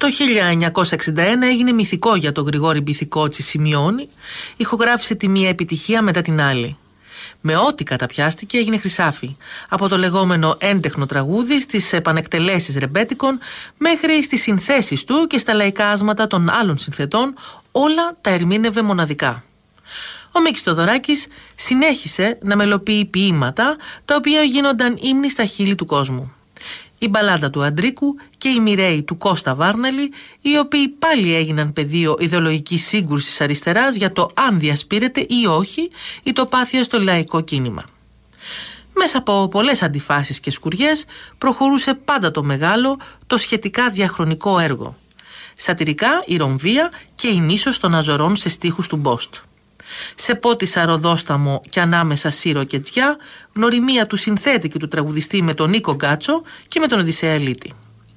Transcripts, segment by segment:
Το 1961 έγινε μυθικό για τον Γρηγόρη Μπιθικότσι, σημειώνει, ηχογράφησε τη μία επιτυχία μετά την άλλη. Με ό,τι καταπιάστηκε έγινε χρυσάφι, από το λεγόμενο έντεχνο τραγούδι στις επανεκτελέσεις ρεμπέτικων μέχρι στις συνθέσεις του και στα λαϊκά άσματα των άλλων συνθετών, όλα τα ερμήνευε μοναδικά. Ο Μίκης Θοδωράκης συνέχισε να μελοποιεί ποίηματα τα οποία γίνονταν ύμνοι στα χείλη του κόσμου. Η μπαλάντα του Αντρίκου και οι μοιραίοι του Κώστα Βάρναλη, οι οποίοι πάλι έγιναν πεδίο ιδεολογικής σύγκρουσης αριστεράς για το αν διασπείρεται ή όχι η τοπάθεια στο λαϊκό κίνημα. Μέσα από πολλές αντιφάσεις και σκουριές προχωρούσε πάντα το μεγάλο, το σχετικά διαχρονικό έργο. Σατυρικά η Ρομβία και η νήσος των Αζωρών σε στίχους του Μπόστ. Σε Πότισσα Ροδόσταμο και ανάμεσα Σύρο και Τζιά, γνωριμία του συνθέτη και του τραγουδιστή με τον Νίκο Γκάτσο και με τον Οδυσσέα Λίτη.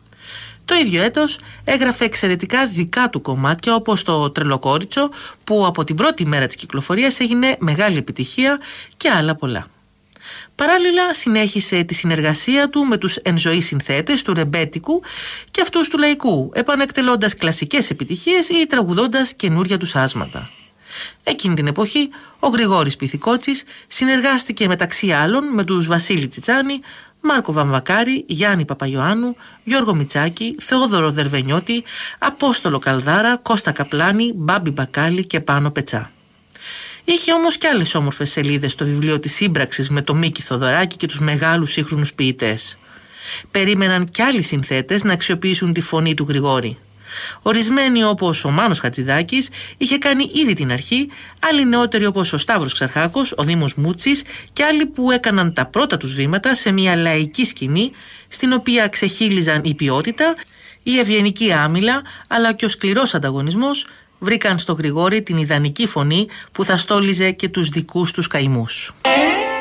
Το ίδιο έτος έγραφε εξαιρετικά δικά του κομμάτια, όπως το Τρελοκόριτσο, που από την πρώτη μέρα της κυκλοφορίας έγινε μεγάλη επιτυχία, και άλλα πολλά. Παράλληλα συνέχισε τη συνεργασία του με τους εν ζωή συνθέτες του ρεμπέτικου και αυτούς του λαϊκού, επανεκτελώντας κλασικές επιτυχίες ή τραγουδώντας καινούρια τους άσματα. Εκείνη την εποχή ο Γρηγόρης Μπιθικότσης συνεργάστηκε μεταξύ άλλων με τους Βασίλη Τσιτσάνη, Μάρκο Βαμβακάρη, Γιάννη Παπαϊωάννου, Γιώργο Μιτσάκη, Θεόδωρο Δερβενιώτη, Απόστολο Καλδάρα, Κώστα Καπλάνη, Μπάμπη Μπακάλη και Πάνο Πετσά. Είχε όμως και άλλες όμορφες σελίδες στο βιβλίο της σύμπραξης με τον Μίκη Θοδωράκη και τους μεγάλους σύγχρονους ποιητές. Περίμεναν κι άλλοι συνθέτες να αξιοποιήσουν τη φωνή του Γρηγόρη. Ορισμένοι, όπως ο Μάνος Χατζηδάκης, είχε κάνει ήδη την αρχή, άλλοι νεότεροι όπως ο Σταύρος Ξαρχάκος, ο Δήμος Μούτσης και άλλοι που έκαναν τα πρώτα τους βήματα σε μια λαϊκή σκηνή στην οποία ξεχύλιζαν η ποιότητα, η ευγενική άμυλα αλλά και ο σκληρός ανταγωνισμός, βρήκαν στο Γρηγόρη την ιδανική φωνή που θα στόλιζε και τους δικούς τους καημούς.